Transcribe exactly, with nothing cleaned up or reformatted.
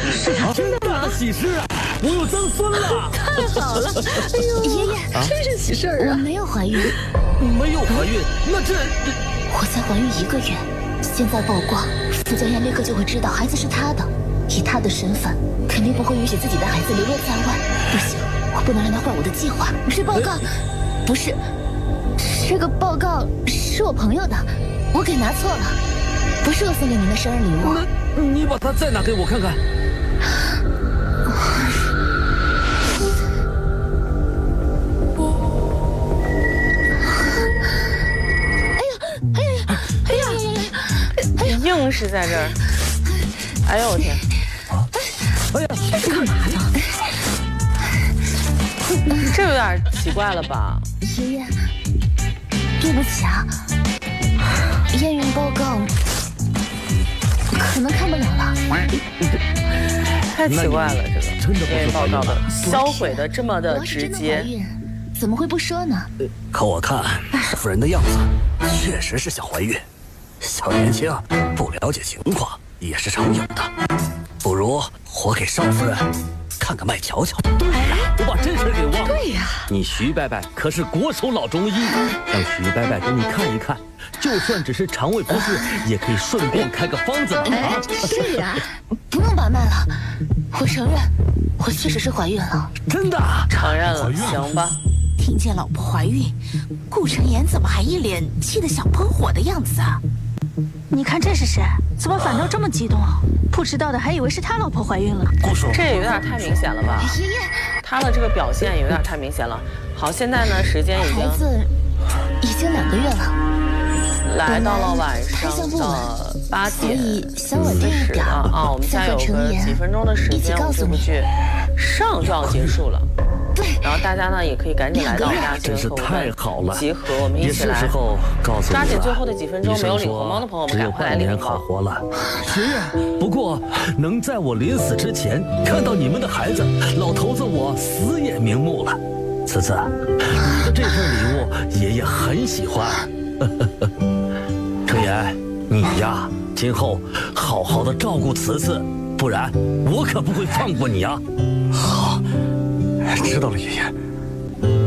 是真大的喜事啊！我有曾孙了！ 太好了！哎呦，爷爷，真是喜事儿啊！我没有怀孕， 没有怀孕，那这这…… 我才怀孕一个月，现在曝光，傅家燕立刻就会知道孩子是他的，以他的身份，肯定不会允许自己的孩子流落在外。不行，我不能让他坏我的计划。这报告，不是，这个报告是我朋友的，我给拿错了，不是我送给您的生日礼物。 那你把它再拿给我看看。 硬是在这儿，哎呦我天！ 哎呀， 这是干嘛的？ 这有点奇怪了吧？ 爷爷，对不起啊，验孕报告可能看不了了。 太奇怪了，这个真的验孕报告的销毁的这么的直接， 怎么会不说呢？ 可我看少夫人的样子，确实是想怀孕。小年轻不了解情况也是常有的，不如我给少夫人看个脉瞧瞧。 我把这事给忘了。 对呀， 你徐伯伯可是国手老中医，让徐伯伯给你看一看，就算只是肠胃不适，也可以顺便开个方子嘛。 哎，是呀，不用把脉了，我承认，我确实是怀孕了。 真的？ 承认了，行吧。 听见老婆怀孕，顾晨言怎么还一脸气得想喷火的样子啊？ 你看这是谁？怎么反倒这么激动？不知道的还以为是他老婆怀孕了。 顾叔， 这也有点太明显了吧？ 爷爷， 他的这个表现有点太明显了。好，现在呢，时间已经孩子已经两个月了， 来到了晚上的八点四十了啊，我们现在有个几分钟的时间，我们这部剧上就要结束了。 对， 然后大家呢也可以赶紧来到大庆和我们集合，我们一起来抓紧最后的几分钟。没有领红包的朋友们，赶快来领红包。 活了。 是，不过能在我临死之前看到你们的孩子，老头子我死也瞑目了。慈慈，你的这份礼物爷爷很喜欢。程岩，你呀，今后好好的照顾慈慈，不然我可不会放过你啊。 好，知道了，爷爷。